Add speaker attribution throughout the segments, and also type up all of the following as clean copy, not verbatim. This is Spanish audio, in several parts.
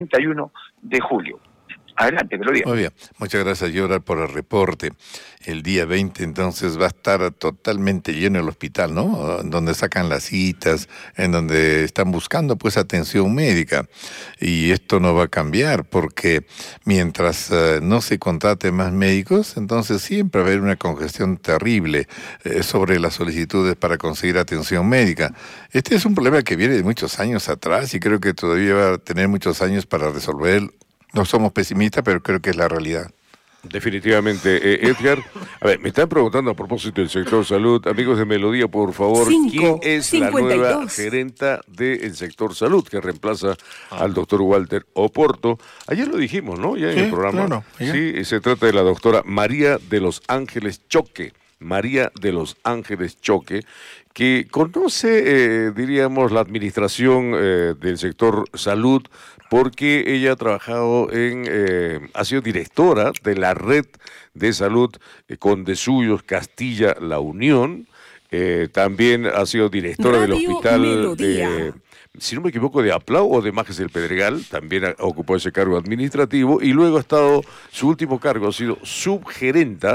Speaker 1: 31 de julio. Adelante, me lo diga.
Speaker 2: Muy bien, muchas gracias, Yoral, por el reporte. El día 20 entonces va a estar totalmente lleno el hospital, ¿no? En donde sacan las citas, en donde están buscando pues atención médica. Y esto no va a cambiar porque mientras no se contrate más médicos, entonces siempre va a haber una congestión terrible sobre las solicitudes para conseguir atención médica. Este es un problema que viene de muchos años atrás y creo que todavía va a tener muchos años para resolver. No somos pesimistas, pero creo que es la realidad.
Speaker 3: Definitivamente. Edgar, a ver, me están preguntando a propósito del sector salud. Amigos de Melodía, por favor, ¿quién es la nueva gerenta del sector salud que reemplaza al doctor Walter Oporto? Ayer lo dijimos, ¿no? Ya en el programa. Claro, sí, se trata de la doctora María de los Ángeles Choque. María de los Ángeles Choque, que conoce, diríamos, la administración del sector salud, porque ella ha trabajado ha sido directora de la red de salud Condesuyos Castilla La Unión, también ha sido directora del hospital de, si no me equivoco, de Aplau o de Majes del Pedregal, también ocupó ese cargo administrativo, y luego ha estado, su último cargo ha sido subgerenta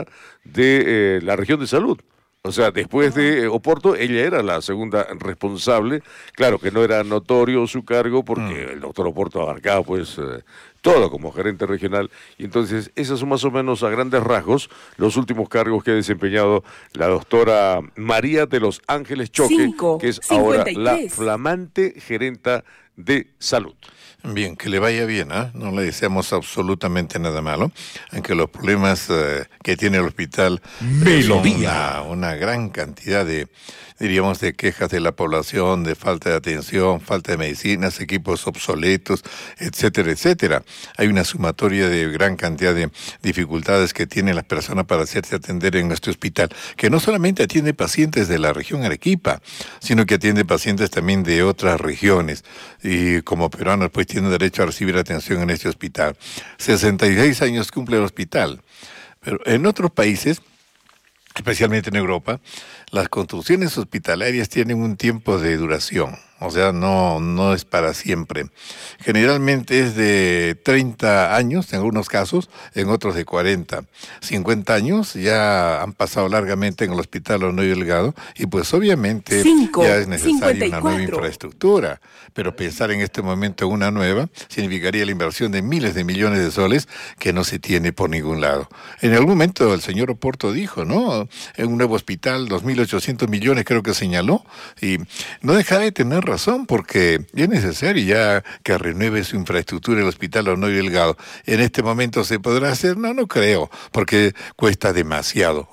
Speaker 3: de la región de salud. O sea, después de Oporto, ella era la segunda responsable. Claro que no era notorio su cargo porque el doctor Oporto abarcaba pues todo como gerente regional. Y entonces, esos son más o menos a grandes rasgos los últimos cargos que ha desempeñado la doctora María de los Ángeles Choque, que es ahora la flamante gerenta de salud.
Speaker 2: Bien, que le vaya bien, ¿eh? No le deseamos absolutamente nada malo, aunque los problemas que tiene el hospital Melodía, una gran cantidad de, diríamos, de quejas de la población, de falta de atención, falta de medicinas, equipos obsoletos, etcétera, etcétera. Hay una sumatoria de gran cantidad de dificultades que tienen las personas para hacerse atender en nuestro hospital, que no solamente atiende pacientes de la región Arequipa, sino que atiende pacientes también de otras regiones, y como peruanos pues tienen derecho a recibir atención en este hospital. 66 años cumple el hospital, pero en otros países, especialmente en Europa, las construcciones hospitalarias tienen un tiempo de duración, o sea, no es para siempre. Generalmente es de 30 años, en algunos casos, en otros de 40. 50 años ya han pasado largamente en el Hospital Honorio Delgado y pues obviamente ya es necesaria una nueva infraestructura. Pero pensar en este momento en una nueva significaría la inversión de miles de millones de soles que no se tiene por ningún lado. En algún momento el señor Oporto dijo, ¿no? En un nuevo hospital, 2.800 millones creo que señaló, y no dejará de tener razón porque es necesario ya que renueve su infraestructura el Hospital Honorio Delgado. ¿En este momento se podrá hacer? No creo, porque cuesta demasiado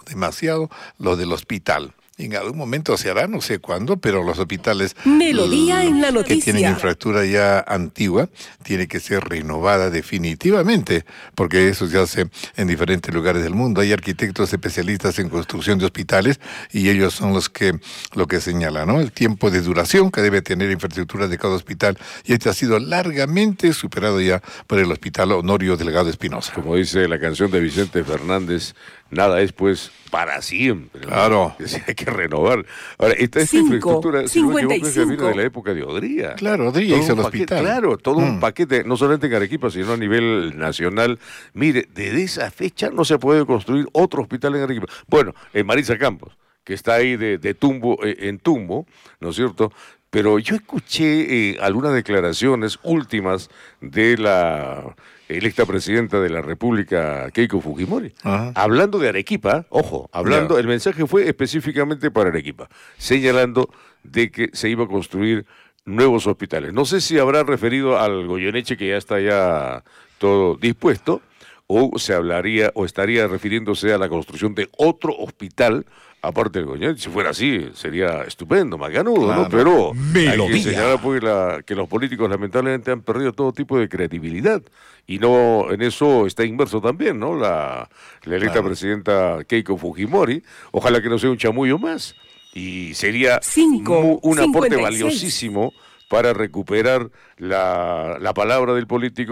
Speaker 2: lo del hospital. En algún momento se hará, no sé cuándo, pero los hospitales
Speaker 4: Melodía en la noticia,
Speaker 2: que tienen infraestructura ya antigua, tiene que ser renovada definitivamente, porque eso se hace en diferentes lugares del mundo. Hay arquitectos especialistas en construcción de hospitales y ellos son lo que señalan, ¿no? El tiempo de duración que debe tener infraestructura de cada hospital, y este ha sido largamente superado ya por el Hospital Honorio Delgado Espinosa.
Speaker 3: Como dice la canción de Vicente Fernández, nada es pues para siempre.
Speaker 2: Claro.
Speaker 3: ¿No? Hay que renovar. Ahora, esta infraestructura, si no me equivoco, es que viene de la época de Odría.
Speaker 2: Claro, Odría hizo el hospital.
Speaker 3: Claro, todo un paquete, no solamente en Arequipa, sino a nivel nacional. Mire, desde esa fecha no se puede construir otro hospital en Arequipa. Bueno, en Marisa Campos, que está ahí de tumbo en tumbo, ¿no es cierto? Pero yo escuché algunas declaraciones últimas de la electa presidenta de la República, Keiko Fujimori, hablando de Arequipa, ojo, el mensaje fue específicamente para Arequipa, señalando de que se iba a construir nuevos hospitales. No sé si habrá referido al Goyeneche, que ya está ya todo dispuesto, o se hablaría o estaría refiriéndose a la construcción de otro hospital aparte del Goyeneche. Si fuera así, sería estupendo, macanudo, claro, ¿no? Pero hay que señalar pues, que los políticos lamentablemente han perdido todo tipo de credibilidad, y no en eso está inmerso también, ¿no? La electa presidenta Keiko Fujimori. Ojalá que no sea un chamullo más, y sería un aporte valiosísimo para recuperar la palabra del político,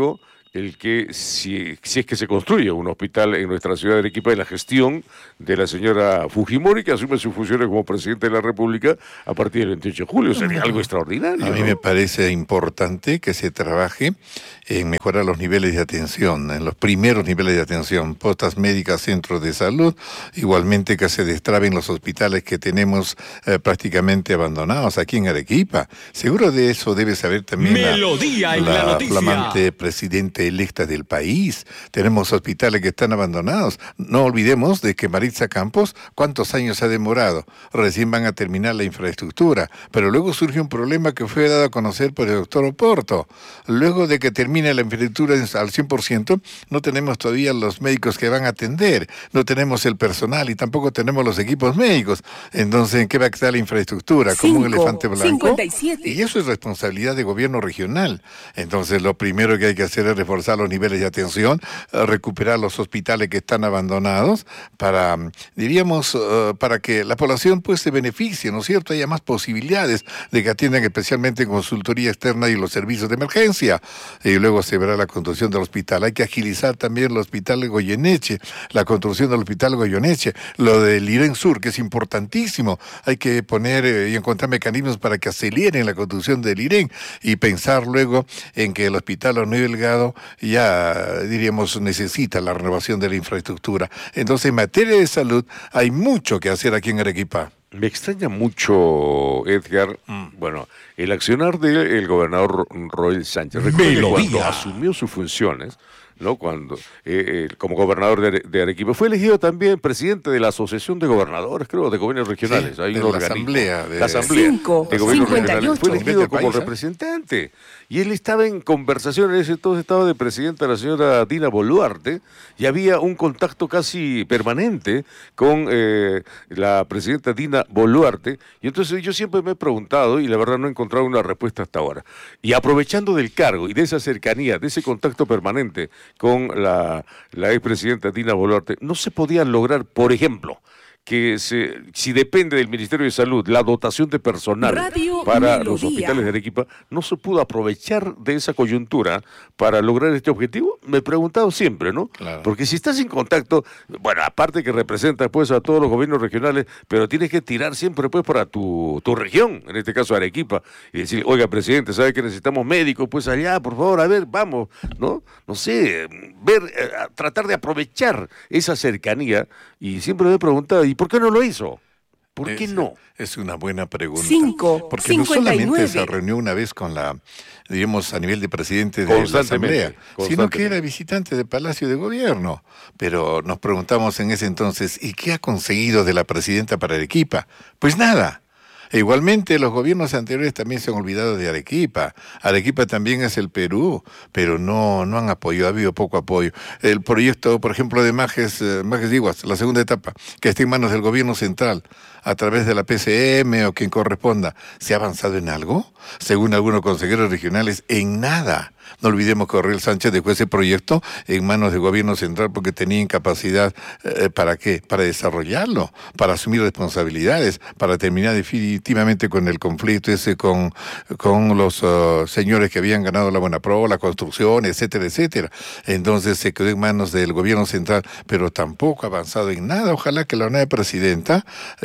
Speaker 3: el que si es que se construye un hospital en nuestra ciudad de Arequipa, en la gestión de la señora Fujimori, que asume sus funciones como presidente de la República a partir del 28 de julio. Sería algo extraordinario.
Speaker 2: A mí me parece importante que se trabaje en mejorar los niveles de atención, en los primeros niveles de atención, postas médicas, centros de salud, igualmente que se destraben los hospitales que tenemos prácticamente abandonados aquí en Arequipa. Seguro de eso debe saber también la flamante presidenta electa del país. Tenemos hospitales que están abandonados. No olvidemos de que Maritza Campos, ¿cuántos años ha demorado? Recién van a terminar la infraestructura, pero luego surge un problema que fue dado a conocer por el doctor Oporto. Luego de que termine la infraestructura al 100%, no tenemos todavía los médicos que van a atender, no tenemos el personal y tampoco tenemos los equipos médicos. Entonces, ¿en qué va a quedar la infraestructura? Como un elefante blanco.
Speaker 4: 57.
Speaker 2: Y eso es responsabilidad de gobierno regional. Entonces, lo primero que hay que hacer es reforzar los niveles de atención, recuperar los hospitales que están abandonados para, diríamos, para que la población pues se beneficie, ¿no es cierto? Haya más posibilidades de que atiendan especialmente consultoría externa y los servicios de emergencia. Y luego se verá la construcción del hospital. Hay que agilizar también el hospital de Goyeneche, la construcción del hospital Goyeneche, lo del Lirén Sur, que es importantísimo. Hay que poner y encontrar mecanismos para que aceleren la construcción del Lirén y pensar luego en que el hospital Leonel Delgado ya, diríamos, necesita la renovación de la infraestructura. Entonces, en materia de salud, hay mucho que hacer aquí en Arequipa.
Speaker 3: Me extraña mucho, Edgar, bueno, el accionar del gobernador Roel Sánchez. Recuerdo que cuando asumió sus funciones, ¿no? Cuando como gobernador de Arequipa, fue elegido también presidente de la Asociación de Gobernadores, creo, de gobiernos regionales.
Speaker 2: Sí,
Speaker 3: Hay
Speaker 2: de
Speaker 3: un
Speaker 2: la
Speaker 3: organismo,
Speaker 2: Asamblea de
Speaker 3: Gobiernos regionales. Fue elegido como
Speaker 2: país,
Speaker 3: representante. Y él estaba en conversación, en ese entonces estaba de presidenta la señora Dina Boluarte, y había un contacto casi permanente con la presidenta Dina Boluarte. Y entonces yo siempre me he preguntado, y la verdad no he encontrado una respuesta hasta ahora. Y aprovechando del cargo y de esa cercanía, de ese contacto permanente con la expresidenta Dina Boluarte, ¿no se podía lograr, por ejemplo, que si depende del Ministerio de Salud la dotación de personal para los hospitales de Arequipa, no se pudo aprovechar de esa coyuntura para lograr este objetivo? Me he preguntado siempre, ¿no?
Speaker 2: Claro.
Speaker 3: Porque si estás en contacto, bueno, aparte que representas pues a todos los gobiernos regionales, pero tienes que tirar siempre pues para tu región, en este caso Arequipa, y decir, oiga, presidente, ¿sabe que necesitamos médicos? Pues allá, por favor, a ver, vamos, ¿no? No sé, tratar de aprovechar esa cercanía, y siempre me he preguntado, ¿y por qué no lo hizo? ¿Por qué no?
Speaker 2: Es una buena pregunta.
Speaker 4: 5,
Speaker 2: porque
Speaker 4: 59.
Speaker 2: no solamente se reunió una vez con la, digamos, a nivel de presidente de la Asamblea, sino que era visitante del Palacio de Gobierno. Pero nos preguntamos en ese entonces, ¿y qué ha conseguido de la presidenta para Arequipa? Pues nada. E igualmente, los gobiernos anteriores también se han olvidado de Arequipa. Arequipa también es el Perú, pero no han apoyado, ha habido poco apoyo. El proyecto, por ejemplo, de Majes Iguas, la segunda etapa, que está en manos del gobierno central, a través de la PCM o quien corresponda, ¿se ha avanzado en algo? Según algunos consejeros regionales, en nada. No olvidemos que Roel Sánchez dejó ese proyecto en manos del gobierno central porque tenía incapacidad, ¿para qué? Para desarrollarlo, para asumir responsabilidades, para terminar definitivamente con el conflicto ese con los señores que habían ganado la Buenapro, la construcción, etcétera, etcétera. Entonces se quedó en manos del gobierno central, pero tampoco ha avanzado en nada. Ojalá que la nueva presidenta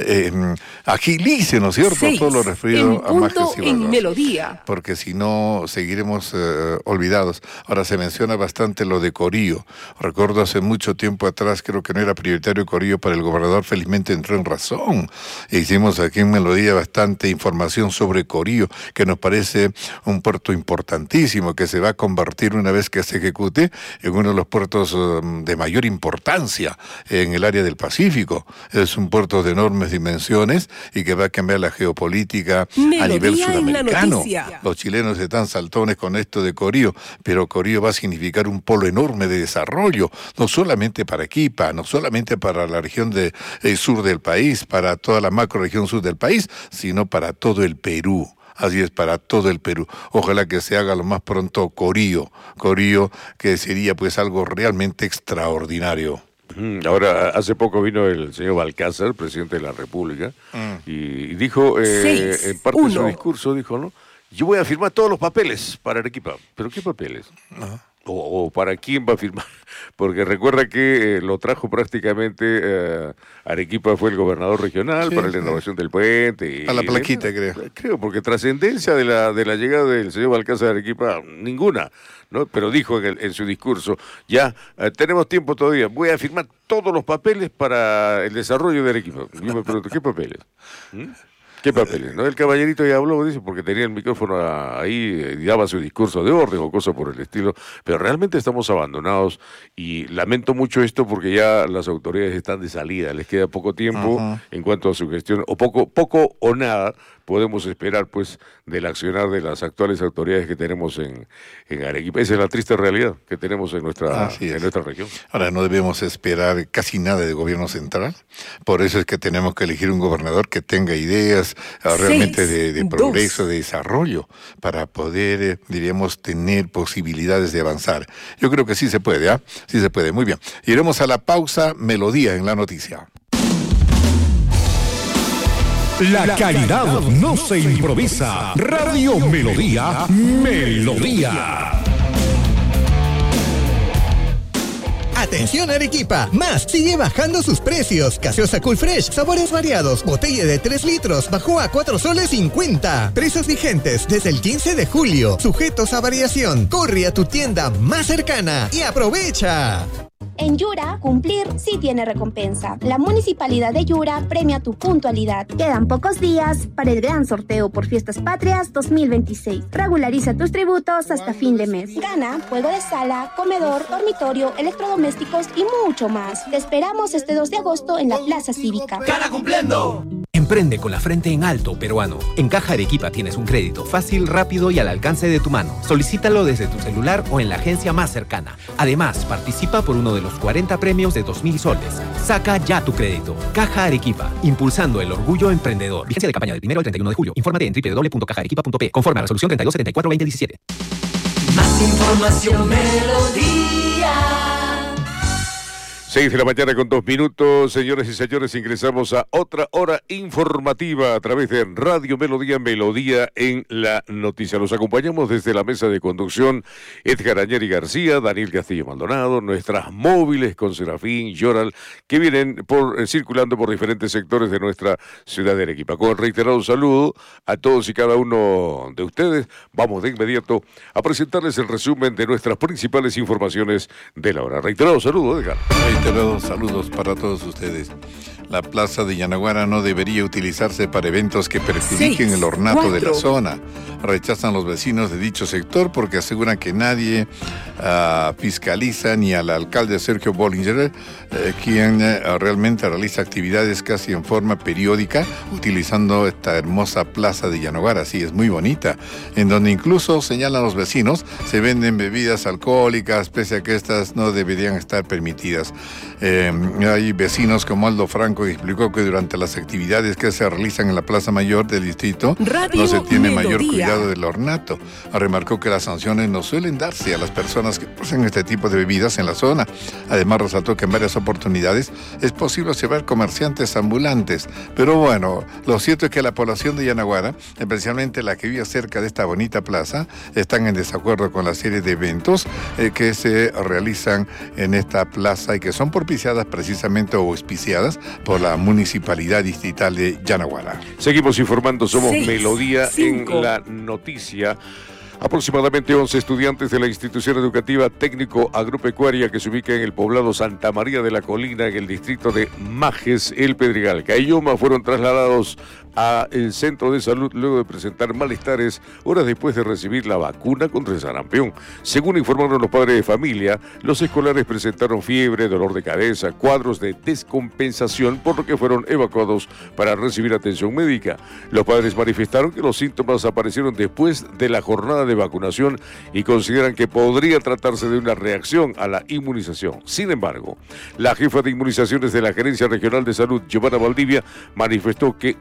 Speaker 2: agilice, ¿no es cierto?,
Speaker 4: 6,
Speaker 2: todo lo referido a Majes
Speaker 4: Melodía.
Speaker 2: porque si no seguiremos olvidados. Ahora se menciona bastante lo de Corío. Recuerdo hace mucho tiempo atrás, creo que no era prioritario Corío para el gobernador, felizmente entró en razón. E hicimos aquí en Melodía bastante información sobre Corío, que nos parece un puerto importantísimo, que se va a convertir una vez que se ejecute en uno de los puertos de mayor importancia en el área del Pacífico. Es un puerto de enormes dimensiones y que va a cambiar la geopolítica a nivel sudamericano. Los chilenos están saltones con esto de Corío, pero Corío va a significar un polo enorme de desarrollo, no solamente para Arequipa, no solamente para la región sur del país, para toda la macroregión sur del país, sino para todo el Perú. Así es, para todo el Perú. Ojalá que se haga lo más pronto Corío, que sería pues algo realmente extraordinario.
Speaker 3: Ahora, hace poco vino el señor Balcázar, presidente de la República, y dijo, en parte de su discurso, dijo, ¿no? Yo voy a firmar todos los papeles para Arequipa. ¿Pero qué papeles? O o para quién va a firmar? Porque recuerda que lo trajo prácticamente Arequipa, fue el gobernador regional para la renovación del puente.
Speaker 2: A la plaquita, creo.
Speaker 3: Creo, porque trascendencia de la llegada del señor Balcázar de Arequipa, ninguna, ¿no? Pero dijo en su discurso, ya tenemos tiempo todavía, voy a firmar todos los papeles para el desarrollo de Arequipa. Yo me pregunto, ¿qué papeles? ¿Qué papeles? ¿No? El caballerito ya habló, dice, porque tenía el micrófono ahí y daba su discurso de orden o cosas por el estilo, pero realmente estamos abandonados y lamento mucho esto porque ya las autoridades están de salida, les queda poco tiempo en cuanto a su gestión, o poco o nada podemos esperar pues del accionar de las actuales autoridades que tenemos en Arequipa. Esa es la triste realidad que tenemos en nuestra región.
Speaker 2: Ahora, no debemos esperar casi nada del gobierno central, por eso es que tenemos que elegir un gobernador que tenga ideas realmente de progreso, de desarrollo, para poder, diríamos, tener posibilidades de avanzar. Yo creo que sí se puede, ¿ah? Sí se puede, muy bien. Iremos a la pausa, melodía en la noticia.
Speaker 5: La calidad no se improvisa. Radio Melodía, Melodía.
Speaker 6: Atención Arequipa, Más sigue bajando sus precios. Gaseosa Cool Fresh, sabores variados, botella de 3 litros, bajó a 4 soles 50. Precios vigentes desde el 15 de julio, sujetos a variación. Corre a tu tienda más cercana y aprovecha.
Speaker 7: En Yura, cumplir sí tiene recompensa. La Municipalidad de Yura premia tu puntualidad. Quedan pocos días para el gran sorteo por Fiestas Patrias 2026. Regulariza tus tributos hasta fin de mes. Gana juego de sala, comedor, dormitorio, electrodomésticos y mucho más. Te esperamos este 2 de agosto en la Plaza Cívica.
Speaker 8: ¡Gana cumpliendo!
Speaker 9: Emprende con la frente en alto, peruano. En Caja Arequipa tienes un crédito fácil, rápido y al alcance de tu mano. Solicítalo desde tu celular o en la agencia más cercana. Además, participa por uno de los 40 premios de 2.000 soles. Saca ya tu crédito. Caja Arequipa, impulsando el orgullo emprendedor. Vigencia de campaña del 1 al 31 de julio. Infórmate en www.cajarequipa.p. Conforme a resolución 3274/2017.
Speaker 8: Más información, Melodía.
Speaker 3: 6 de la mañana con 2 minutos, señores y señores, ingresamos a otra hora informativa a través de Radio Melodía, Melodía en la noticia. Los acompañamos desde la mesa de conducción Edgar Añeri García, Daniel Castillo Maldonado, nuestras móviles con Serafín, Yoral, que vienen circulando por diferentes sectores de nuestra ciudad de Arequipa. Con reiterado saludo a todos y cada uno de ustedes, vamos de inmediato a presentarles el resumen de nuestras principales informaciones de la hora. Reiterado saludo, Edgar.
Speaker 2: Saludos para todos ustedes. La plaza de Yanaguara no debería utilizarse para eventos que perjudiquen el ornato de la zona. Rechazan los vecinos de dicho sector porque aseguran que nadie fiscaliza ni al alcalde Sergio Bollinger, quien realmente realiza actividades casi en forma periódica utilizando esta hermosa plaza de Yanaguara. Sí, es muy bonita, en donde incluso, señalan los vecinos, se venden bebidas alcohólicas, pese a que estas no deberían estar permitidas. Hay vecinos como Aldo Franco que explicó que durante las actividades que se realizan en la Plaza Mayor del distrito no se tiene mayor cuidado del ornato. Remarcó que las sanciones no suelen darse a las personas que poseen este tipo de bebidas en la zona. Además resaltó que en varias oportunidades es posible observar comerciantes ambulantes. Pero bueno, lo cierto es que la población de Yanaguara, especialmente la que vive cerca de esta bonita plaza, están en desacuerdo con la serie de eventos que se realizan en esta plaza y que son propiciadas precisamente o auspiciadas por la Municipalidad Distrital de Yanaguara.
Speaker 3: Seguimos informando, somos Melodía en la noticia. Aproximadamente 11 estudiantes de la institución educativa técnico-agropecuaria que se ubica en el poblado Santa María de la Colina, en el distrito de Majes, El Pedregal, Caylloma, fueron trasladados al centro de salud luego de presentar malestares horas después de recibir la vacuna contra el sarampión. Según informaron los padres de familia, los escolares presentaron fiebre, dolor de cabeza, cuadros de descompensación, por lo que fueron evacuados para recibir atención médica. Los padres manifestaron que los síntomas aparecieron después de la jornada de vacunación y consideran que podría tratarse de una reacción a la inmunización. Sin embargo, la jefa de inmunizaciones de la Gerencia Regional de Salud, Giovanna Valdivia, manifestó que un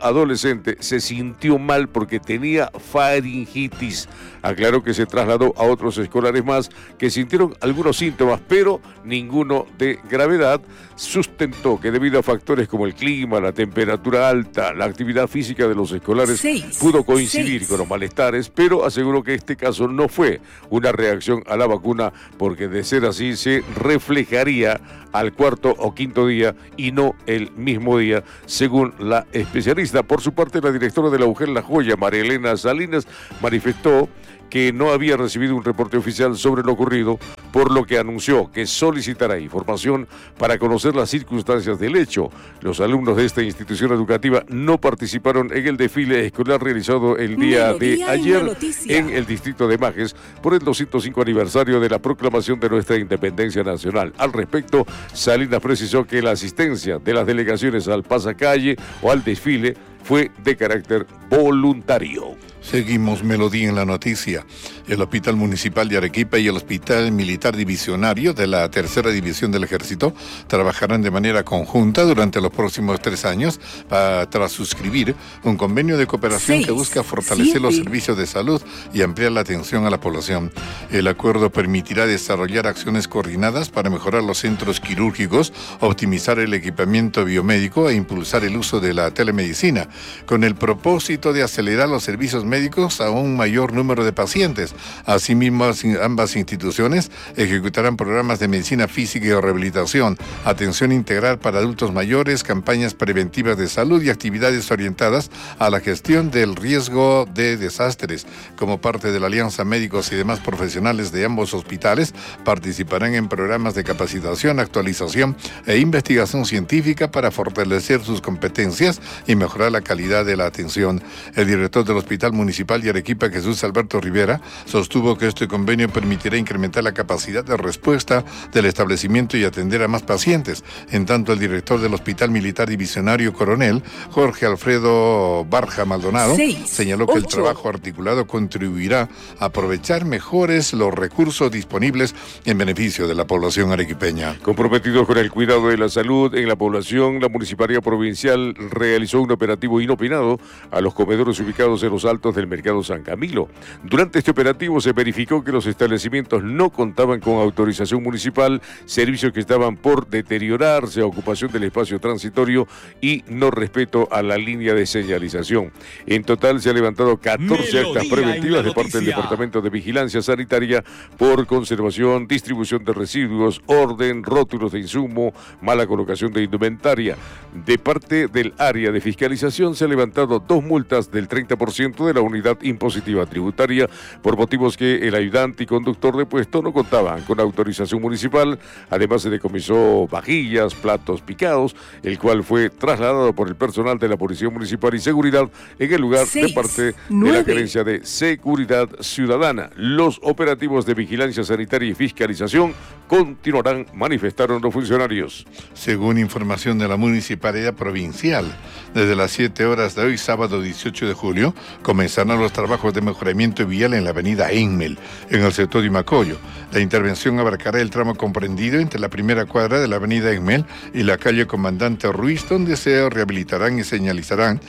Speaker 3: adolescente se sintió mal porque tenía faringitis. Aclaró que se trasladó a otros escolares más que sintieron algunos síntomas, pero ninguno de gravedad. Sustentó que debido a factores como el clima, la temperatura alta, la actividad física de los escolares pudo coincidir con los malestares, pero aseguró que este caso no fue una reacción a la vacuna, porque de ser así se reflejaría al cuarto o quinto día y no el mismo día, según la especialista. Por su parte, la directora de la UGEL La Joya, María Elena Salinas, manifestó que no había recibido un reporte oficial sobre lo ocurrido, por lo que anunció que solicitará información para conocer las circunstancias del hecho. Los alumnos de esta institución educativa no participaron en el desfile escolar realizado el día de ayer en el distrito de Majes por el 205 aniversario de la proclamación de nuestra independencia nacional. Al respecto, Salinas precisó que la asistencia de las delegaciones al pasacalle o al desfile fue de carácter voluntario.
Speaker 2: Seguimos Melodía en la noticia. El Hospital Municipal de Arequipa y el Hospital Militar Divisionario de la Tercera División del Ejército trabajarán de manera conjunta durante los próximos 3 años tras suscribir un convenio de cooperación que busca fortalecer los servicios de salud y ampliar la atención a la población. El acuerdo permitirá desarrollar acciones coordinadas para mejorar los centros quirúrgicos, optimizar el equipamiento biomédico e impulsar el uso de la telemedicina, con el propósito de acelerar los servicios médicos a un mayor número de pacientes. Asimismo, ambas instituciones ejecutarán programas de medicina física y rehabilitación, atención integral para adultos mayores, campañas preventivas de salud y actividades orientadas a la gestión del riesgo de desastres. Como parte de la alianza, médicos y demás profesionales de ambos hospitales participarán en programas de capacitación, actualización e investigación científica para fortalecer sus competencias y mejorar la calidad de la atención. El director del Hospital Municipal de Arequipa, Jesús Alberto Rivera, sostuvo que este convenio permitirá incrementar la capacidad de respuesta del establecimiento y atender a más pacientes. En tanto, el director del Hospital Militar Divisionario Coronel, Jorge Alfredo Barja Maldonado, señaló que el trabajo articulado contribuirá a aprovechar mejores los recursos disponibles en beneficio de la población arequipeña.
Speaker 3: Comprometidos con el cuidado de la salud en la población, la Municipalidad Provincial realizó un operativo inopinado a los comedores ubicados en los altos del Mercado San Camilo. Durante este operativo se verificó que los establecimientos no contaban con autorización municipal, servicios que estaban por deteriorarse, ocupación del espacio transitorio y no respeto a la línea de señalización. En total se han levantado 14 actas preventivas de parte del Departamento de Vigilancia Sanitaria por conservación, distribución de residuos, orden, rótulos de insumo, mala colocación de indumentaria. De parte del área de fiscalización se han levantado 2 multas del 30% de la unidad impositiva tributaria por motivos que el ayudante y conductor de puesto no contaban con autorización municipal. Además se decomisó vajillas, platos picados, el cual fue trasladado por el personal de la Policía Municipal y Seguridad en el lugar de parte de la Gerencia de Seguridad Ciudadana. Los operativos de vigilancia sanitaria y fiscalización continuarán, manifestaron los funcionarios.
Speaker 2: Según información de la Municipalidad Provincial, desde las 7 horas de hoy, sábado 18 de julio, comenzarán los trabajos de mejoramiento vial en la avenida Enmel, en el sector de Macoyo. La intervención abarcará el tramo comprendido entre la primera cuadra de la avenida Enmel y la calle Comandante Ruiz, donde se rehabilitarán y señalizarán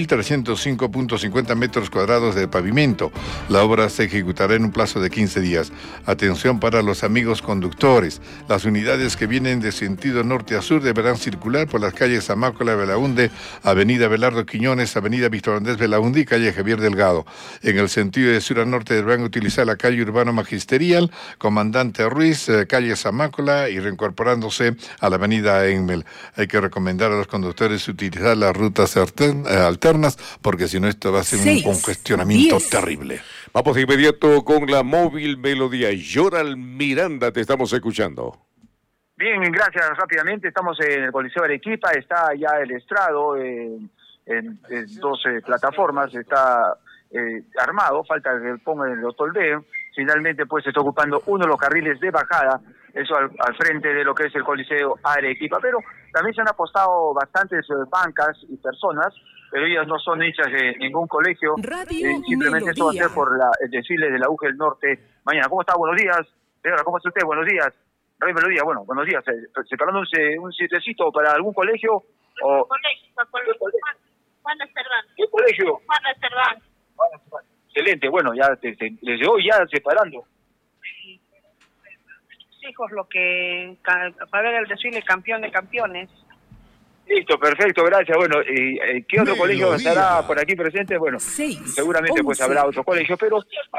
Speaker 2: 1.305.50 metros cuadrados de pavimento. La obra se ejecutará en un plazo de 15 días. Atención para los amigos conductores. Las unidades que vienen de sentido norte a sur deberán circular por las calles Zamácola, Belaúnde, avenida Belardo Quiñones, avenida Víctor Andrés Belaúnde y calle Javier Delgado. En el sentido de sur a norte deberán utilizar la calle Urbano Magisterial, Comandante Ruiz, calle Zamácola y reincorporándose a la avenida Enmel. Hay que recomendar a los conductores utilizar las rutas alternas, porque si no esto va a ser un congestionamiento terrible.
Speaker 3: Vamos de inmediato con la móvil Melodía. Yoral Miranda, te estamos escuchando.
Speaker 10: Bien, gracias. Rápidamente, estamos en el Coliseo Arequipa, está ya el estrado en 12 plataformas, está armado, falta que pongan los toldeos. Finalmente, pues, se está ocupando uno de los carriles de bajada, eso al frente de lo que es el Coliseo Arequipa. Pero también se han apostado bastantes bancas y personas, pero ellas no son hinchas de ningún colegio. Simplemente esto va a ser por el desfile de la UGEL Norte mañana. ¿Cómo está? Buenos días. Señora, ¿cómo está usted? Buenos días. Radio Melodía, bueno, buenos días. ¿Se preparando un sietecito para algún colegio?
Speaker 11: Juana Cervantes.
Speaker 10: ¿Qué colegio?
Speaker 11: Juana Cervantes.
Speaker 10: Excelente, bueno, ya les llegó ya separando.
Speaker 11: Hijos, lo que para ver el desfile campeón de campeones.
Speaker 10: Listo, perfecto, gracias. Bueno, ¿qué otro colegio estará por aquí presente? Bueno, seguramente pues habrá otro colegio, pero...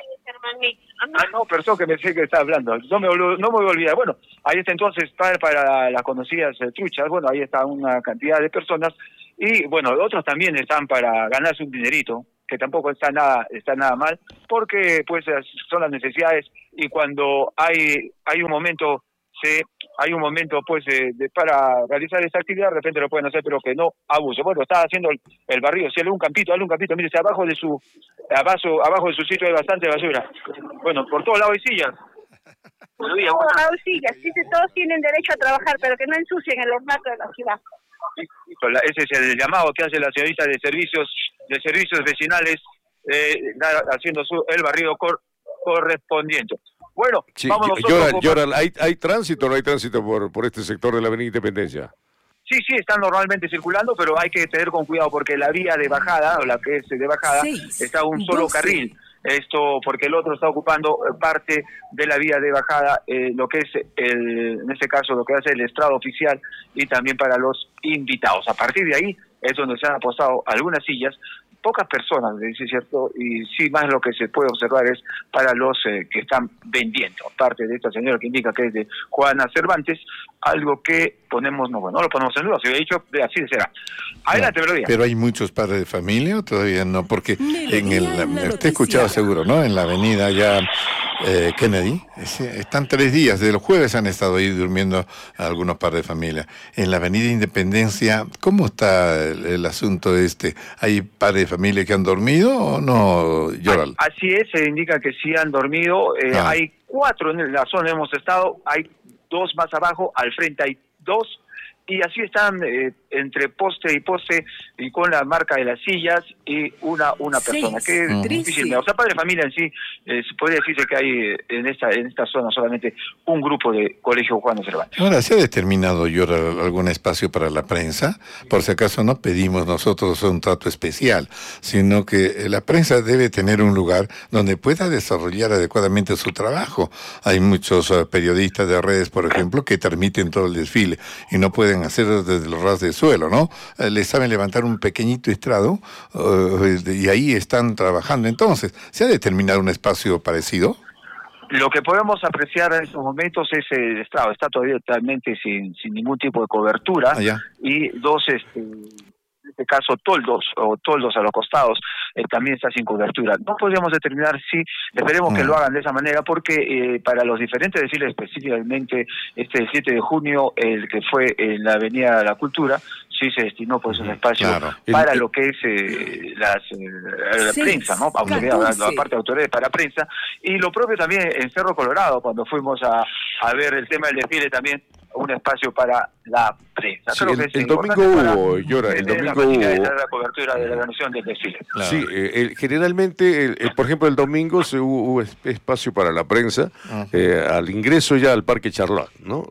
Speaker 10: no, perdón que me sé que está hablando. No me voy a olvidar. Bueno, ahí está entonces para las conocidas truchas. Bueno, ahí está una cantidad de personas. Y bueno, otros también están para ganarse un dinerito, que tampoco está nada mal, porque pues son las necesidades, y cuando hay un momento pues para realizar esta actividad, de repente lo pueden hacer, pero que no abuse. Bueno, está haciendo el barrido, si un campito, mire, abajo de su sitio hay bastante basura. Bueno, por todos lados hay sillas.
Speaker 11: Por todos lados hay sillas, dice, todos tienen derecho a trabajar, pero que no ensucien el ornato de la ciudad.
Speaker 10: Ese es el llamado que hace la señorita de servicios vecinales, haciendo el barrido correspondiente. Bueno,
Speaker 3: sí,
Speaker 10: vamos nosotros.
Speaker 3: Yoral, ¿hay tránsito o no hay tránsito por este sector de la Avenida Independencia?
Speaker 10: Sí, están normalmente circulando, pero hay que tener con cuidado porque la vía de bajada, o la que es de bajada, está a un solo carril. Esto porque el otro está ocupando parte de la vía de bajada, lo que es en este caso lo que hace el estrado oficial, y también para los invitados. A partir de ahí es donde se han apostado algunas sillas, pocas personas, es cierto, y sí, más lo que se puede observar es para los que están vendiendo, aparte de esta señora que indica que es de Juana Cervantes, algo que no lo ponemos en duda, se había dicho, así será. Adelante, Melodía.
Speaker 2: Pero hay muchos padres de familia, o todavía no, porque usted ha escuchado seguro, ¿no? En la avenida ya Kennedy, están 3 días, desde los jueves han estado ahí durmiendo algunos padres de familia. En la avenida Independencia, ¿cómo está el asunto este? ¿Hay padres de familia que han dormido o no, Yoral?
Speaker 10: Así es, se indica que sí han dormido, hay 4 en la zona, hemos estado, hay 2 más abajo, al frente hay 2, y así están entre poste y poste, y con la marca de las sillas, y una persona, que es difícil. O sea, padre de familia en sí, se podría decirse que hay en esta zona solamente un grupo de Colegio Juana Cervantes.
Speaker 2: Ahora, ¿se ha determinado, Yoral, algún espacio para la prensa? Por si acaso no pedimos nosotros un trato especial, sino que la prensa debe tener un lugar donde pueda desarrollar adecuadamente su trabajo. Hay muchos periodistas de redes, por ejemplo, que transmiten todo el desfile y no pueden hacerlo desde el ras del suelo, ¿no? Les saben levantar un pequeñito estrado y ahí están trabajando. Entonces, ¿se ha determinado un espacio parecido?
Speaker 10: Lo que podemos apreciar en estos momentos es el estrado, está todavía totalmente sin ningún tipo de cobertura, y 2 en este caso toldos a los costados, también está sin cobertura. No podríamos determinar si, esperemos que lo hagan de esa manera, porque para los diferentes desfiles, específicamente este 7 de junio, el que fue en la Avenida de la Cultura, sí se destinó pues un espacio para lo que es la prensa, ¿no? La parte de autoridades para prensa, y lo propio también en Cerro Colorado, cuando fuimos a ver el tema del desfile, también un espacio para la prensa.
Speaker 3: Sí, el domingo hubo, Yora, el domingo hubo
Speaker 10: la cobertura de la organización del desfile.
Speaker 3: Sí, generalmente, por ejemplo, el domingo hubo espacio para la prensa al ingreso ya al Parque Charlotte, ¿no?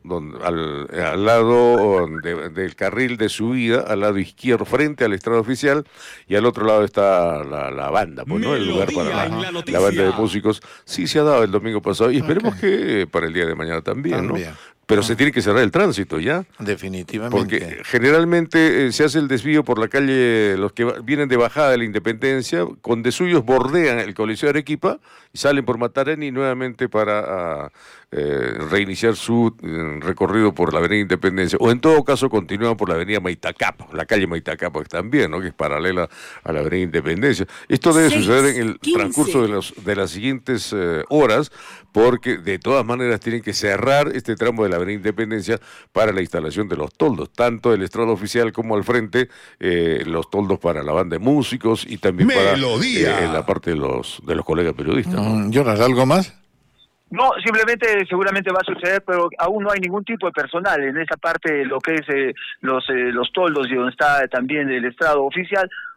Speaker 3: Al lado del carril de subida, al lado izquierdo, frente al estrado oficial, y al otro lado está la banda, pues, ¿no? El lugar para la banda de músicos. Sí, se ha dado el domingo pasado, y esperemos que para el día de mañana también, ¿no? Pero se tiene que cerrar el tránsito, ¿ya?
Speaker 2: Definitivamente.
Speaker 3: Porque generalmente se hace el desvío por la calle, los que vienen de bajada de la Independencia, con de suyos bordean el Coliseo de Arequipa y salen por Matareni nuevamente para reiniciar su recorrido por la Avenida Independencia. O en todo caso continúan por la Avenida Maitacapo, la calle Maitacapo también, ¿no? Que es paralela a la Avenida Independencia. Esto debe suceder en el transcurso de las siguientes horas, porque de todas maneras tienen que cerrar este tramo de la Avenida Independencia para la instalación de los toldos, tanto el estrado oficial como al frente, los toldos para la banda de músicos y también para la parte de los colegas periodistas.
Speaker 2: ¿Jonas, algo más?
Speaker 10: No, simplemente seguramente va a suceder, pero aún no hay ningún tipo de personal en esa parte, lo que es los toldos y donde está también el estrado oficial.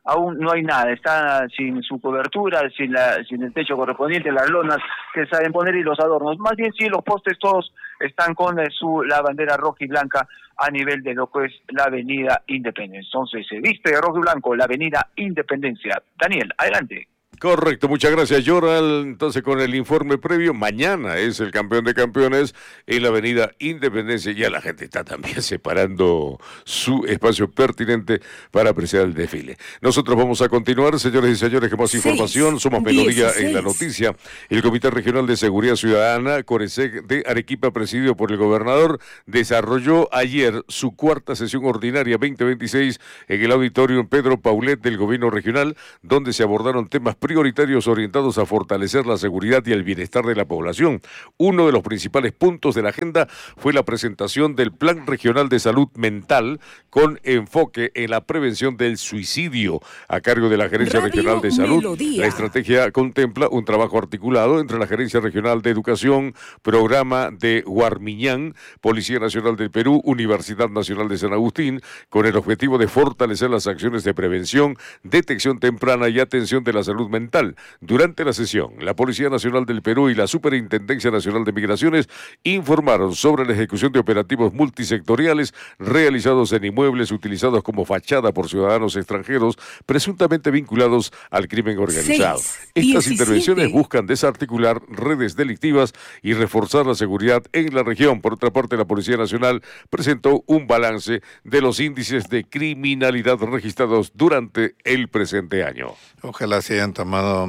Speaker 10: aún no hay nada, está sin su cobertura, sin el techo correspondiente, las lonas que saben poner y los adornos. Más bien sí, los postes todos están con la bandera roja y blanca a nivel de lo que es la avenida Independencia. Entonces se viste de rojo y blanco la avenida Independencia. Daniel, adelante.
Speaker 3: Correcto, muchas gracias, Yoral. Entonces, con el informe previo, mañana es el campeón de campeones en la avenida Independencia. Ya la gente está también separando su espacio pertinente para apreciar el desfile. Nosotros vamos a continuar, señores y señores, con más información. Somos Melodía en la noticia. El Comité Regional de Seguridad Ciudadana, CORESEC de Arequipa, presidido por el gobernador, desarrolló ayer su cuarta sesión ordinaria 2026 en el auditorio Pedro Paulet del Gobierno Regional, donde se abordaron temas prioritarios orientados a fortalecer la seguridad y el bienestar de la población. Uno de los principales puntos de la agenda fue la presentación del Plan Regional de Salud Mental con enfoque en la prevención del suicidio a cargo de la Gerencia Regional de Salud. Melodía. La estrategia contempla un trabajo articulado entre la Gerencia Regional de Educación, Programa de Guarmiñán, Policía Nacional del Perú, Universidad Nacional de San Agustín, con el objetivo de fortalecer las acciones de prevención, detección temprana y atención de la salud mental. Durante la sesión, la Policía Nacional del Perú y la Superintendencia Nacional de Migraciones informaron sobre la ejecución de operativos multisectoriales realizados en inmuebles utilizados como fachada por ciudadanos extranjeros presuntamente vinculados al crimen organizado. Estas intervenciones buscan desarticular redes delictivas y reforzar la seguridad en la región. Por otra parte, la Policía Nacional presentó un balance de los índices de criminalidad registrados durante el presente año.
Speaker 2: Ojalá se hayan tomado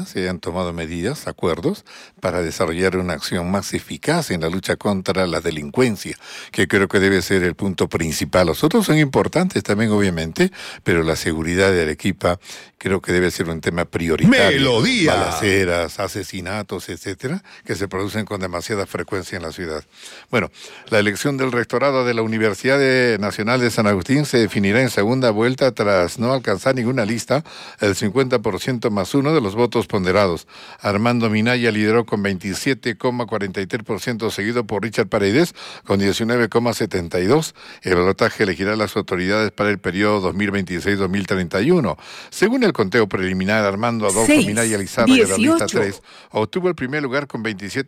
Speaker 2: medidas, acuerdos, para desarrollar una acción más eficaz en la lucha contra la delincuencia, que creo que debe ser el punto principal. Los otros son importantes también, obviamente, pero la seguridad de Arequipa creo que debe ser un tema prioritario.
Speaker 5: Melodía.
Speaker 2: Balaceras, asesinatos, etcétera, que se producen con demasiada frecuencia en la ciudad. Bueno, la elección del rectorado de la Universidad Nacional de San Agustín se definirá en segunda vuelta tras no alcanzar ninguna lista el 50% más uno de los votos ponderados. Armando Minaya lideró con 27,43%, seguido por Richard Paredes con 19,72%. El balotaje elegirá las autoridades para el periodo 2026-2031. Según el conteo preliminar, Armando Adolfo Minaya Lizarra, de la lista 3, obtuvo el primer lugar con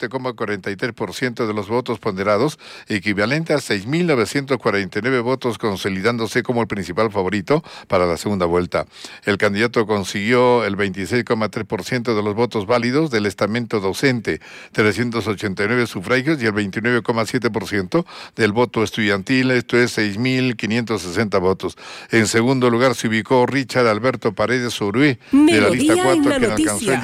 Speaker 2: 27,43% de los votos ponderados, equivalente a 6.949 votos, consolidándose como el principal favorito para la segunda vuelta. El candidato consiguió el 26,3% de los votos válidos del estamento docente, 389 sufragios, y el 29,7% del voto estudiantil, esto es 6.560 votos. En segundo lugar se ubicó Richard Alberto Paredes Urué, de la lista 4, quien alcanzó el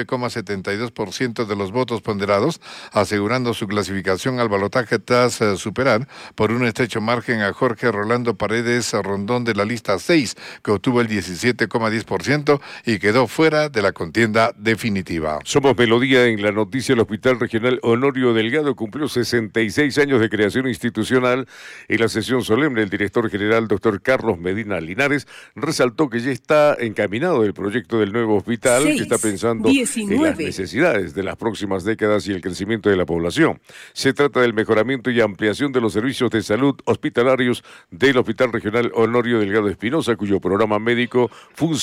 Speaker 2: 19,72% de los votos ponderados, asegurando su clasificación al balotaje tras superar por un estrecho margen a Jorge Rolando Paredes Rondón, de la lista 6, que obtuvo el 17,10% y quedó fuera de la contienda definitiva.
Speaker 3: Somos Melodía en la noticia. El Hospital Regional Honorio Delgado cumplió 66 años de creación institucional. En la sesión solemne, el director general, doctor Carlos Medina Linares, resaltó que ya está encaminado el proyecto del nuevo hospital, que está pensando en las necesidades de las próximas décadas y el crecimiento de la población. Se trata del mejoramiento y ampliación de los servicios de salud hospitalarios del Hospital Regional Honorio Delgado Espinosa, cuyo programa médico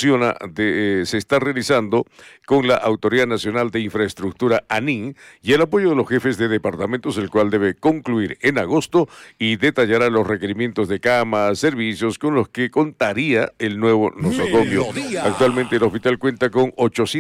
Speaker 3: se está realizando con la Autoridad Nacional de Infraestructura, ANIN, y el apoyo de los jefes de departamentos, el cual debe concluir en agosto y detallará los requerimientos de camas, servicios con los que contaría el nuevo nosocomio. Actualmente el hospital cuenta con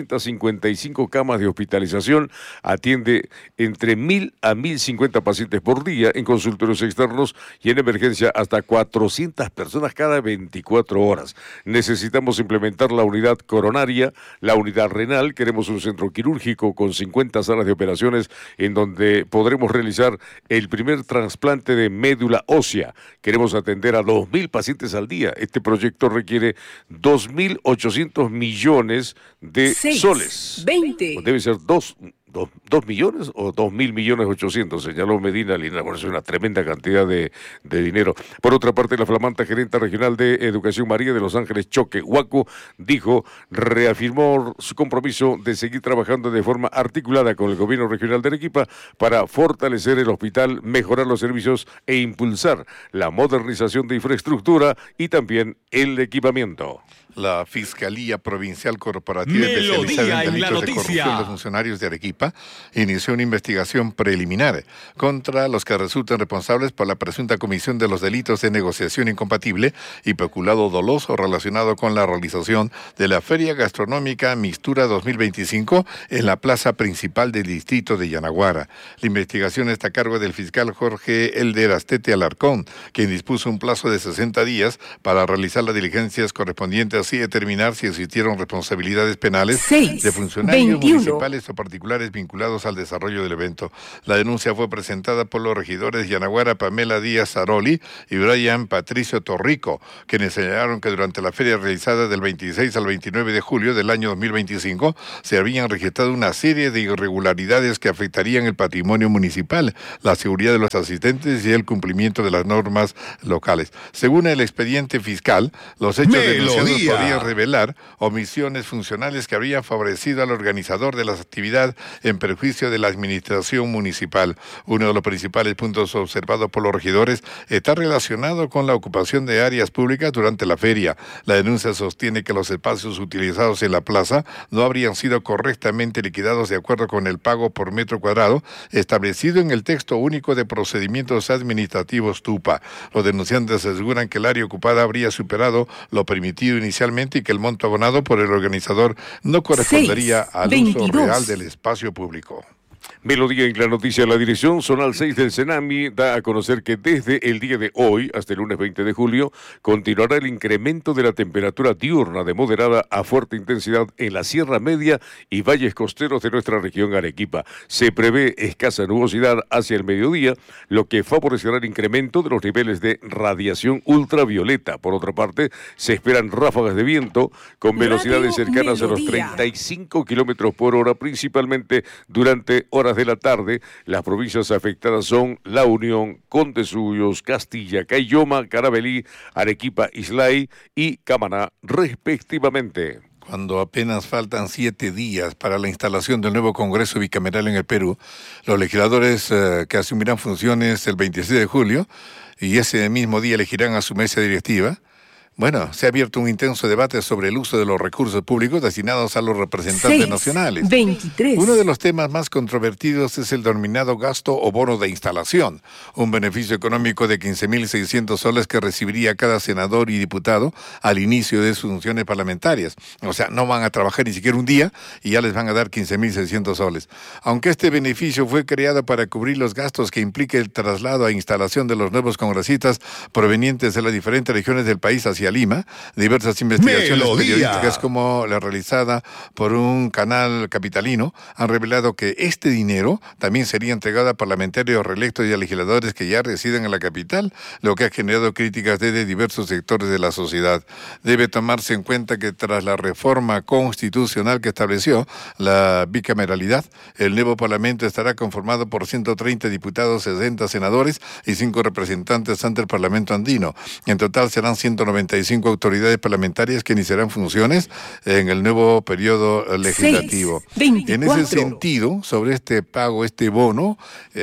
Speaker 3: 855 camas de hospitalización, atiende entre 1.000 a 1.050 pacientes por día en consultorios externos y en emergencia hasta 400 personas cada 24 horas. Necesitamos implementar la unidad coronaria, la unidad renal. Queremos un centro quirúrgico con 50 salas de operaciones en donde podremos realizar el primer trasplante de médula ósea. Queremos atender a 2.000 pacientes al día. Este proyecto requiere 2.800 millones de soles.
Speaker 4: 20.
Speaker 3: Debe ser 2 ¿2 millones o 2.000.800.000? Señaló Medina Lina. Bueno, es una tremenda cantidad de dinero. Por otra parte, la flamante gerente regional de Educación María de Los Ángeles, Choque Huaco, reafirmó su compromiso de seguir trabajando de forma articulada con el gobierno regional de Arequipa para fortalecer el hospital, mejorar los servicios e impulsar la modernización de infraestructura y también el equipamiento.
Speaker 2: La Fiscalía Provincial Corporativa especializada en delitos de corrupción de funcionarios de Arequipa inició una investigación preliminar contra los que resulten responsables por la presunta comisión de los delitos de negociación incompatible y peculado doloso relacionado con la realización de la Feria Gastronómica Mistura 2025 en la plaza principal del distrito de Yanaguara. La investigación está a cargo del fiscal Jorge Elder Astete Alarcón, quien dispuso un plazo de 60 días para realizar las diligencias correspondientes y determinar si existieron responsabilidades penales de funcionarios municipales o particulares vinculados al desarrollo del evento. La denuncia fue presentada por los regidores Yanaguara Pamela Díaz Zaroli y Brian Patricio Torrico, quienes señalaron que durante la feria realizada del 26 al 29 de julio del año 2025 se habían registrado una serie de irregularidades que afectarían el patrimonio municipal, la seguridad de los asistentes y el cumplimiento de las normas locales. Según el expediente fiscal, los hechos denunciados podían revelar omisiones funcionales que habrían favorecido al organizador de la actividad en perjuicio de la administración municipal. Uno de los principales puntos observados por los regidores está relacionado con la ocupación de áreas públicas durante la feria. La denuncia sostiene que los espacios utilizados en la plaza no habrían sido correctamente liquidados de acuerdo con el pago por metro cuadrado establecido en el texto único de procedimientos administrativos TUPA. Los denunciantes aseguran que el área ocupada habría superado lo permitido inicialmente y que el monto abonado por el organizador no correspondería al uso real del espacio público.
Speaker 3: Melodía en la noticia. La Dirección Zonal 6 del Senami da a conocer que desde el día de hoy hasta el lunes 20 de julio continuará el incremento de la temperatura diurna de moderada a fuerte intensidad en la Sierra Media y valles costeros de nuestra región Arequipa. Se prevé escasa nubosidad hacia el mediodía, lo que favorecerá el incremento de los niveles de radiación ultravioleta. Por otra parte, se esperan ráfagas de viento con velocidades cercanas a los 35 kilómetros por hora, principalmente durante horas de la tarde. Las provincias afectadas son La Unión, Condesuyos, Castilla, Caylloma, Carabelí, Arequipa, Islay y Camaná, respectivamente.
Speaker 2: Cuando apenas faltan 7 días para la instalación del nuevo Congreso bicameral en el Perú, los legisladores que asumirán funciones el 26 de julio y ese mismo día elegirán a su mesa directiva. Bueno, se ha abierto un intenso debate sobre el uso de los recursos públicos destinados a los representantes nacionales.
Speaker 4: 23.
Speaker 2: Uno de los temas más controvertidos es el denominado gasto o bono de instalación, un beneficio económico de 15.600 soles que recibiría cada senador y diputado al inicio de sus funciones parlamentarias. O sea, no van a trabajar ni siquiera un día y ya les van a dar 15.600 soles. Aunque este beneficio fue creado para cubrir los gastos que implica el traslado e instalación de los nuevos congresistas provenientes de las diferentes regiones del país hacia Lima, diversas investigaciones periodísticas como la realizada por un canal capitalino han revelado que este dinero también sería entregado a parlamentarios reelectos y a legisladores que ya residen en la capital, lo que ha generado críticas desde diversos sectores de la sociedad. Debe tomarse en cuenta que tras la reforma constitucional que estableció la bicameralidad, el nuevo parlamento estará conformado por 130 diputados, 60 senadores y 5 representantes ante el Parlamento andino. En total serán 195 autoridades parlamentarias que iniciarán funciones en el nuevo periodo legislativo.
Speaker 4: 24.
Speaker 2: En ese sentido, sobre este pago, este bono,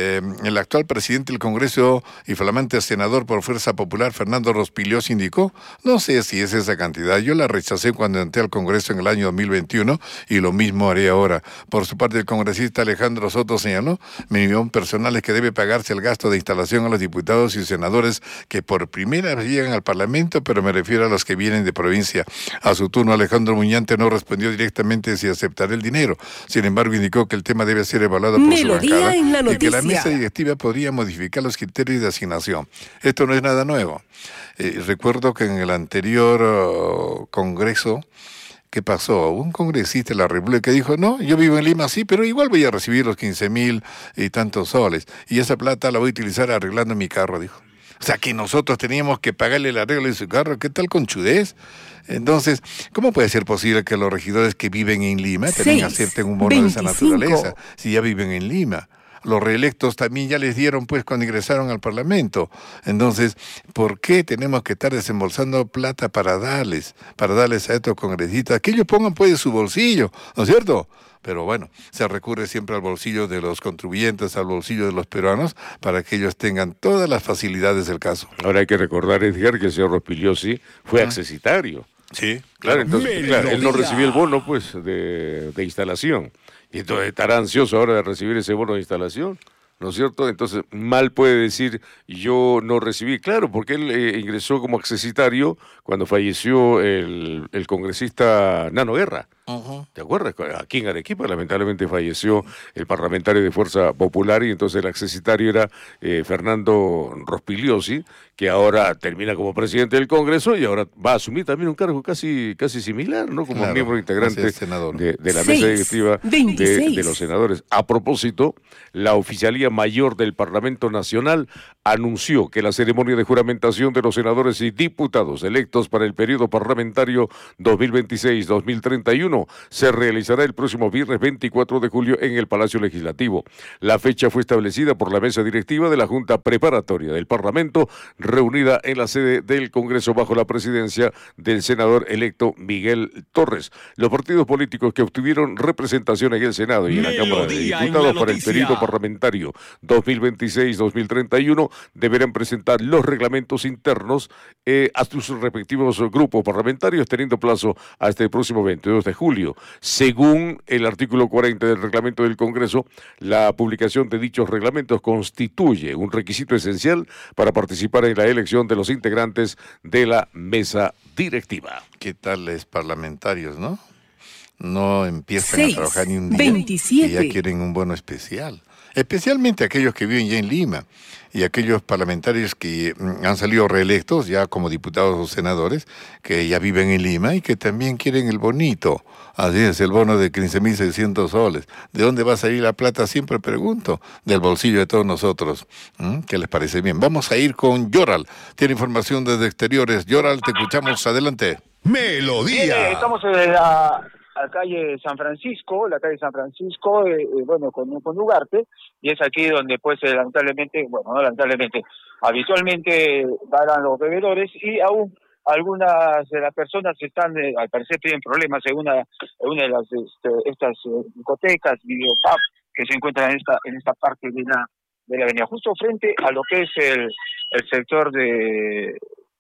Speaker 2: el actual presidente del Congreso y flamante senador por Fuerza Popular, Fernando Rospigliosi, indicó: no sé si es esa cantidad, yo la rechacé cuando entré al Congreso en el año 2021 y lo mismo haré ahora. Por su parte, el congresista Alejandro Soto señaló: minimum personal es que debe pagarse el gasto de instalación a los diputados y senadores que por primera vez llegan al Parlamento, pero me refiero a los que vienen de provincia. A su turno, Alejandro Muñante no respondió directamente si aceptará el dinero. Sin embargo, indicó que el tema debe ser evaluado por su bancada y que la mesa directiva podría modificar los criterios de asignación. Esto no es nada nuevo. Recuerdo que en el anterior Congreso, ¿qué pasó? Un congresista de la República dijo: no, yo vivo en Lima, sí, pero igual voy a recibir los 15.000 y tantos soles. Y esa plata la voy a utilizar arreglando mi carro, dijo. sea, que nosotros teníamos que pagarle el arreglo de su carro. ¿Qué tal conchudez? Entonces, ¿cómo puede ser posible que los regidores que viven en Lima también acepten un bono de esa naturaleza, si ya viven en Lima? Los reelectos también ya les dieron, pues, cuando ingresaron al Parlamento. Entonces, ¿por qué tenemos que estar desembolsando plata para darles a estos congresistas? Que ellos pongan, pues, de su bolsillo, ¿no es cierto? Pero bueno, se recurre siempre al bolsillo de los contribuyentes, al bolsillo de los peruanos, para que ellos tengan todas las facilidades del caso.
Speaker 3: Ahora hay que recordar, Edgar, que el señor Rospigliosi fue accesitario.
Speaker 2: Sí,
Speaker 3: claro. Entonces, claro, él no recibió el bono, pues, de instalación. Y entonces estará ansioso ahora de recibir ese bono de instalación, ¿no es cierto? Entonces, mal puede decir, yo no recibí. Claro, porque él ingresó como accesitario cuando falleció el congresista Nano Guerra. ¿Te acuerdas? Aquí en Arequipa lamentablemente falleció el parlamentario de Fuerza Popular y entonces el accesitario era Fernando Rospigliosi, que ahora termina como presidente del Congreso y ahora va a asumir también un cargo casi similar, ¿no? Como miembro integrante de la mesa directiva de los senadores. A propósito, la Oficialía Mayor del Parlamento Nacional anunció que la ceremonia de juramentación de los senadores y diputados electos para el periodo parlamentario 2026-2031 se realizará el próximo viernes 24 de julio en el Palacio Legislativo. La fecha fue establecida por la mesa directiva de la Junta Preparatoria del Parlamento, reunida en la sede del Congreso bajo la presidencia del senador electo Miguel Torres. Los partidos políticos que obtuvieron representación en el Senado y en la Cámara de Diputados para el periodo parlamentario 2026-2031 deberán presentar los reglamentos internos a sus respectivos grupos parlamentarios, teniendo plazo hasta el próximo 22 de julio. Según el artículo 40 del reglamento del Congreso, la publicación de dichos reglamentos constituye un requisito esencial para participar en la elección de los integrantes de la mesa directiva.
Speaker 2: ¿Qué tal los parlamentarios, no? No empiezan a trabajar ni un día
Speaker 4: 27.
Speaker 2: y ya quieren un bono especial. Especialmente aquellos que viven ya en Lima y aquellos parlamentarios que han salido reelectos ya como diputados o senadores, que ya viven en Lima y que también quieren el bonito. Así es, el bono de 15.600 soles. ¿De dónde va a salir la plata? Siempre pregunto. Del bolsillo de todos nosotros. ¿Qué les parece bien? Vamos a ir con Yoral. Tiene información desde exteriores. Yoral, te escuchamos. Adelante.
Speaker 5: Melodía.
Speaker 10: Estamos en la calle San Francisco, bueno, con Ugarte, y es aquí donde pues habitualmente paran los bebedores y aún algunas de las personas están, al parecer tienen problemas en una de las estas discotecas, videopub, que se encuentran en esta parte de la avenida, justo frente a lo que es el sector de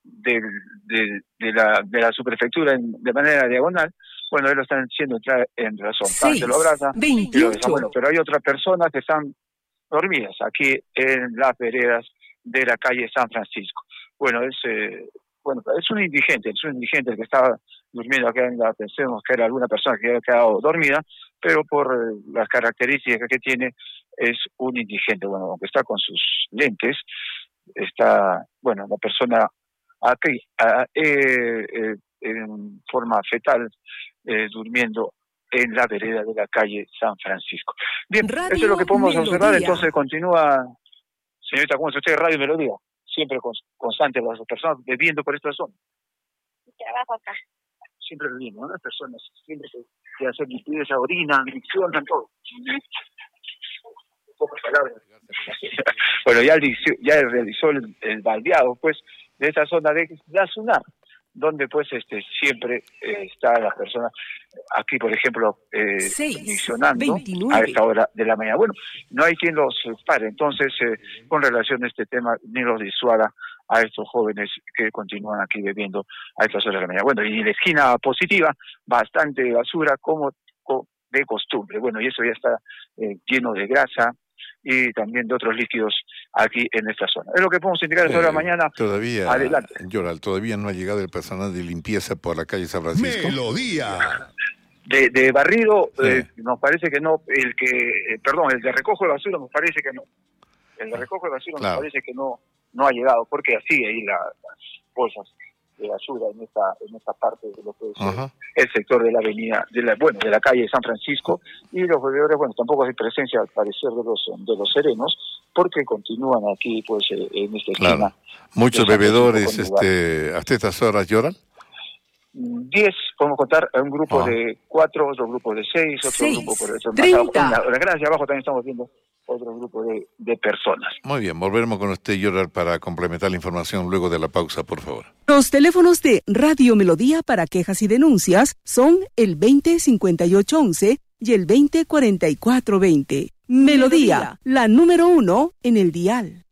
Speaker 10: la subprefectura de manera diagonal. Bueno, ellos lo están haciendo entrar en razón. Se lo abraza y lo deja. Bueno, pero hay otras personas que están dormidas aquí en las veredas de la calle San Francisco. Bueno, es un indigente que estaba durmiendo acá pensemos que era alguna persona que había quedado dormida, pero por las características que tiene es un indigente. Bueno, aunque está con sus lentes, está, la persona aquí en forma fetal, durmiendo en la vereda de la calle San Francisco. Bien,
Speaker 4: Radio
Speaker 10: esto es lo que podemos
Speaker 4: Melodía.
Speaker 10: observar. Entonces continúa, señorita, ¿cómo es usted? Radio Melodía, siempre constante las personas bebiendo por esta zona.
Speaker 11: Trabajo acá.
Speaker 10: Siempre bebiendo, ¿no? Las personas siempre que hacen limpieza, orinan, miccionan, todo. Pocas palabras. Bueno, ya realizó el baldeado, pues, de esta zona de Azunar, donde pues siempre está la persona aquí, por ejemplo, miccionando a esta hora de la mañana. Bueno, no hay quien los pare, entonces con relación a este tema ni los disuada a estos jóvenes que continúan aquí bebiendo a estas horas de la mañana. Bueno, y en la esquina positiva, bastante basura como de costumbre. Bueno, y eso ya está lleno de grasa y también de otros líquidos aquí en esta zona. Es lo que podemos indicar esta hora de la mañana.
Speaker 2: Todavía,
Speaker 10: adelante.
Speaker 2: Yoral, todavía no ha llegado el personal de limpieza por la calle San Francisco.
Speaker 5: Melodía.
Speaker 10: De barrido, nos parece que no, el de recojo de basura nos parece que no. El de recojo de basura nos parece que no ha llegado, porque así ahí las bolsas de basura en esta parte de lo que es el sector de la avenida, de la calle San Francisco, y los bebedores, tampoco hay presencia al parecer de los serenos, porque continúan aquí, pues, en este
Speaker 2: Claro.
Speaker 10: clima.
Speaker 2: Muchos bebedores, hasta estas horas lloran.
Speaker 10: 10, podemos contar, un grupo de 4, otro grupo de 6, otro
Speaker 4: 6,
Speaker 10: grupo por eso.
Speaker 4: 30.
Speaker 10: La gracia abajo también estamos viendo otro grupo de personas.
Speaker 2: Muy bien, volveremos con usted, Gerald, para complementar la información luego de la pausa, por favor.
Speaker 12: Los teléfonos de Radio Melodía para quejas y denuncias son el 205811 y el 204420. Melodía, la número 1 en el dial.